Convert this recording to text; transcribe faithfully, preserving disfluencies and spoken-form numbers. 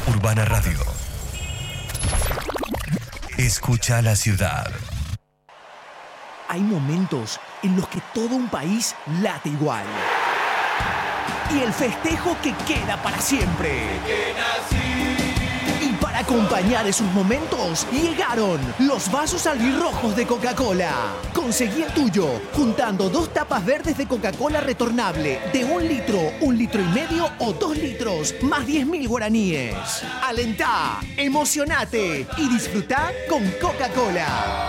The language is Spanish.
Urbana Radio. Escucha la ciudad. Hay momentos en los que todo un país late igual. Y el festejo que queda para siempre. Y para acompañar esos momentos, llegaron los vasos albirrojos de Coca-Cola. Conseguí el tuyo juntando dos tapas verdes de Coca-Cola retornable de un litro, un litro y medio o dos litros, más diez mil guaraníes. Alentá, emocionate y disfrutá con Coca-Cola.